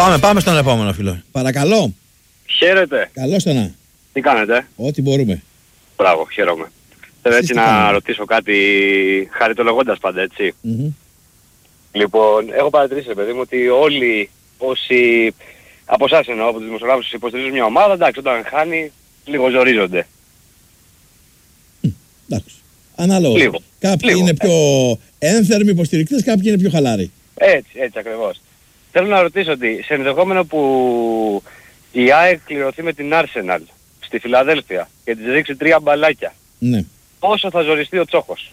Πάμε στον επόμενο φίλο. Παρακαλώ. Χαίρετε. Καλώς το να. Τι κάνετε? Ό,τι μπορούμε. Μπράβο, χαίρομαι. Θέλω έτσι να ρωτήσω κάτι χαριτολογώντας πάντα, έτσι. Λοιπόν, έχω παρατηρήσει, παιδί μου, ότι όλοι όσοι από εσάς εννοώ, από τους δημοσιογράφους υποστηρίζουν μια ομάδα, εντάξει, όταν χάνει, λίγο ζορίζονται. Εντάξει. Ανάλογα. Κάποιοι είναι πιο ένθερμοι υποστηρικτές, κάποιοι είναι πιο χαλάροι. Έτσι ακριβώς. Θέλω να ρωτήσω ότι σε ενδεχόμενο που η ΑΕΚ κληρωθεί με την Arsenal στη Φιλαδέλφια και της ρίξει 3 μπαλάκια, ναι, πόσο θα ζοριστεί ο Τσόχος?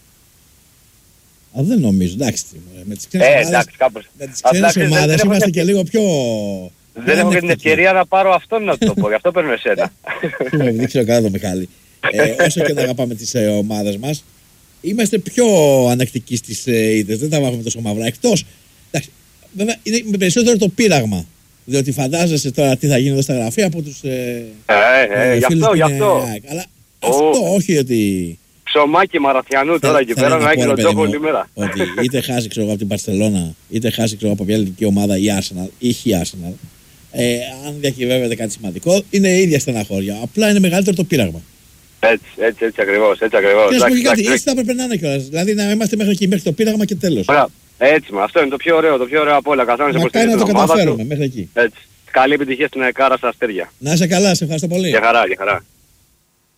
Δεν νομίζω, εντάξει. Με τις ξένες ομάδες είμαστε και λίγο πιο... Δεν έχω και την ευκαιρία να πάρω αυτόν να το πω, γι' αυτό παίρνω εσένα. Δεν ξέρω καλά το Μιχάλη. Όσο και να αγαπάμε τις ομάδες μας, είμαστε πιο ανεκτικοί στις ήττες, δεν τα βάζουμε τόσο μαύρα. Εκτός, εντάξει, βέβαια είναι περισσότερο το πείραγμα. Διότι φαντάζεσαι τώρα τι θα γίνει εδώ στα γραφεία από τους γι' αυτό. Αλλά αυτό όχι ότι... Ψωμάκι Μαραθιανού τώρα εκεί πέρα να έχει τον Τσόχο όλη μέρα. Ότι είτε χάσει ξέρω από την Μπαρσελόνα, είτε χάσει ξέρω από μια ελληνική ομάδα η Arsenal ή η Arsenal, αν διακυβεύεται κάτι σημαντικό, είναι η ίδια στεναχώρια. Απλά είναι μεγαλύτερο το πείραγμα. Έτσι ακριβώς. Και να σου πω κάτι, έτσι θα έπρεπε να είναι κιόλας. Δηλαδή να είμαστε μέχρι εκεί, μέχρι το πείραγμα και τέλος. Έτσι, αυτό είναι το πιο ωραίο από όλα. Καθόλου μακάρι να το καταφέρουμε μέχρι εκεί. Έτσι. Καλή επιτυχία στην Κάρα στα Αστέρια. Να είσαι καλά, σε ευχαριστώ πολύ. Για χαρά.